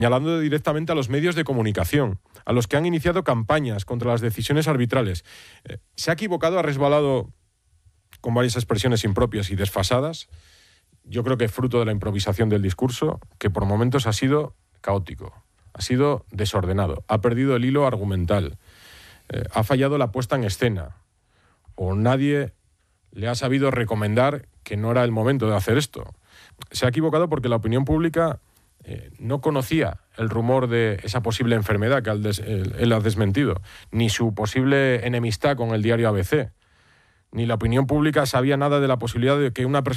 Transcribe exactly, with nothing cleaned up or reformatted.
señalando directamente a los medios de comunicación, a los que han iniciado campañas contra las decisiones arbitrales. Eh, se ha equivocado, ha resbalado con varias expresiones impropias y desfasadas. Yo creo que es fruto de la improvisación del discurso, que por momentos ha sido caótico, ha sido desordenado, ha perdido el hilo argumental, eh, ha fallado la puesta en escena, o nadie le ha sabido recomendar que no era el momento de hacer esto. Se ha equivocado porque la opinión pública eh, no conocía el rumor de esa posible enfermedad que él, des, él, él ha desmentido, ni su posible enemistad con el diario A B C, ni la opinión pública sabía nada de la posibilidad de que una persona